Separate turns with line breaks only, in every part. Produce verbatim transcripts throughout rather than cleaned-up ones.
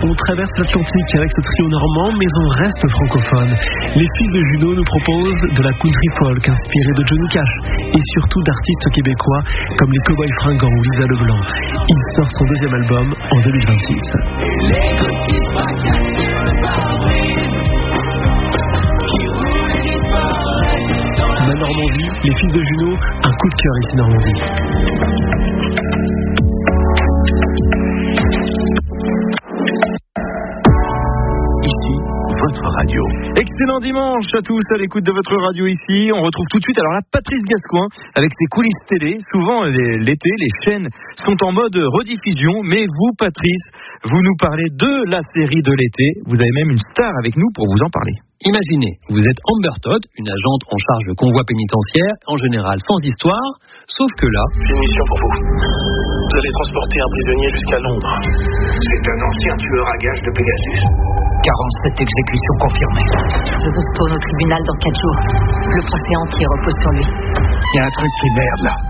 On traverse l'Atlantique avec ce trio normand, mais on reste francophone. Les Fils de Junot nous proposent de la country folk inspirée de Johnny Cash et surtout d'artistes québécois comme les Cowboys Fringants ou Lisa Leblanc. Il sort son deuxième album en deux mille vingt-six. Ma Normandie, les Fils de Junot, un coup de cœur ici Normandie. Ici, votre radio.
Excellent dimanche à tous à l'écoute de votre radio ici. On retrouve tout de suite alors là Patrice Gascoin avec ses coulisses télé. Souvent l'été, les chaînes sont en mode rediffusion, mais vous Patrice, vous nous parlez de la série de l'été. Vous avez même une star avec nous pour vous en parler.
Imaginez, vous êtes Amber Todd, une agente en charge de convoi pénitentiaire, en général sans histoire, sauf que là...
J'ai une mission pour vous. Vous allez transporter un prisonnier jusqu'à Londres. C'est un ancien tueur à gages de Pegasus.
quarante-sept exécutions confirmées.
Je vous tourne au tribunal dans quatre jours. Le procès entier repose sur lui.
Il y a un truc qui merde là.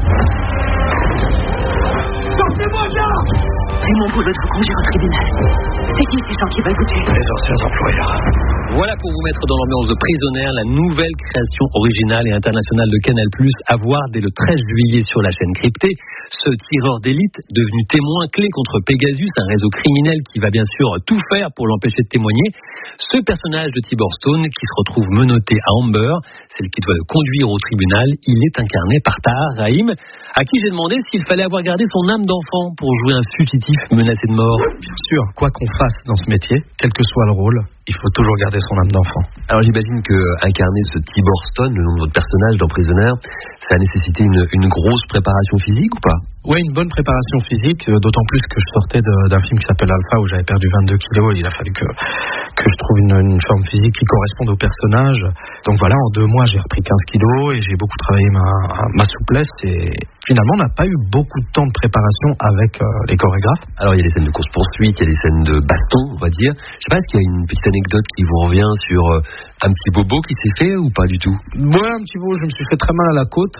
Sortez-moi de là!
C'est mon boulot de vous conduire au tribunal. C'est qui ces gens qui veulent vous tuer?
Les anciens employeurs.
Voilà pour vous mettre dans l'ambiance de Prisonnière, la nouvelle création originale et internationale de Canal+, à voir dès le treize juillet sur la chaîne cryptée. Ce tireur d'élite, devenu témoin clé contre Pegasus, un réseau criminel qui va bien sûr tout faire pour l'empêcher de témoigner. Ce personnage de Tibor Stone, qui se retrouve menotté à Amber, celle qui doit le conduire au tribunal, il est incarné par Tahar Rahim, à qui j'ai demandé s'il fallait avoir gardé son âme d'enfant pour jouer un fugitif menacé de mort.
Bien sûr, quoi qu'on fasse dans ce métier, quel que soit le rôle, il faut toujours garder son âme d'enfant.
Alors j'imagine que incarner ce Tibor Stone, le nom de votre personnage dans Prisonnière, ça a nécessité une, une grosse préparation physique ou pas?
Oui, une bonne préparation physique, d'autant plus que je sortais de, d'un film qui s'appelle Alpha où j'avais perdu vingt-deux kilos et il a fallu que, que je trouve une, une forme physique qui corresponde au personnage. Donc voilà, en deux mois j'ai repris quinze kilos et j'ai beaucoup travaillé ma, ma souplesse et finalement on n'a pas eu beaucoup de temps de préparation avec euh, les chorégraphes.
Alors il y a des scènes de course-poursuite, il y a des scènes de baston, on va dire. Je sais pas, est-ce qu'il y a une petite anecdote qui vous revient sur euh, un petit bobo qui s'est fait ou pas du tout?
Ouais, un petit bobo, je me suis fait très mal à la côte.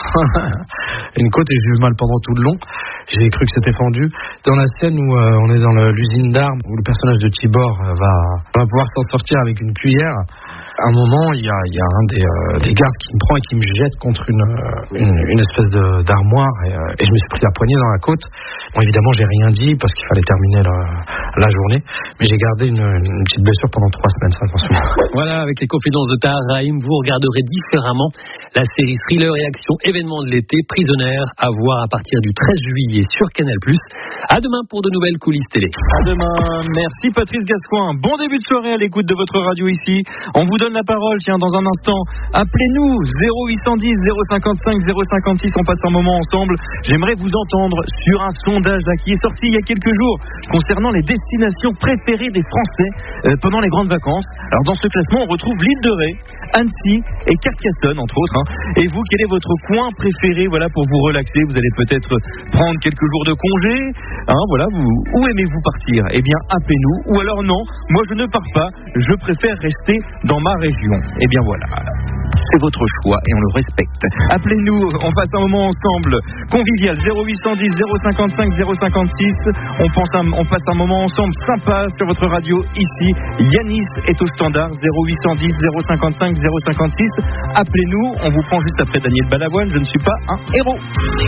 Une côte et j'ai eu mal pendant tout le long. J'ai cru que c'était fendu. Dans la scène où euh, on est dans le, l'usine d'armes, où le personnage de Tibor euh, va, va pouvoir s'en sortir avec une cuillère, à un moment, il y a, il y a un des, euh, des gardes qui me prend et qui me jette contre une, une, une espèce de, d'armoire et, euh, et je me suis pris la poignée dans la côte. Bon, évidemment, j'ai rien dit parce qu'il fallait terminer la, la journée, mais j'ai gardé une, une petite blessure pendant trois semaines, ça, attention.
Voilà, avec les confidences de Tahar Rahim, vous regarderez différemment la série thriller et action événement de l'été, Prisonnière, à voir à partir du treize juillet sur Canal+. À demain pour de nouvelles coulisses télé.
À demain. Merci Patrice Gascoin. Bon début de soirée à l'écoute de votre radio ici. On vous donne la parole, tiens, dans un instant. Appelez-nous zéro huit cent dix zéro cinquante-cinq zéro cinquante-six. On passe un moment ensemble. J'aimerais vous entendre sur un sondage là, qui est sorti il y a quelques jours concernant les destinations préférées des Français euh, pendant les grandes vacances. Alors dans ce classement, on retrouve l'île de Ré, Annecy et Carcassonne, entre autres. Hein. Et vous, quel est votre coin préféré, voilà, pour vous relaxer? Vous allez peut-être prendre quelques jours de congé. Hein, voilà, vous, où aimez-vous partir? Eh bien, appelez-nous. Ou alors non, moi je ne pars pas. Je préfère rester dans ma région. Eh bien voilà. C'est votre choix et on le respecte. Appelez-nous, on passe un moment ensemble. Convivial, zéro huit cent dix zéro cinquante-cinq zéro cinquante-six. On, pense un, on passe un moment ensemble sympa sur votre radio ici. Yanis est au standard, zéro huit cent dix zéro cinquante-cinq zéro cinquante-six. Appelez-nous, on vous prend juste après Daniel Balavoine. Je ne suis pas un héros.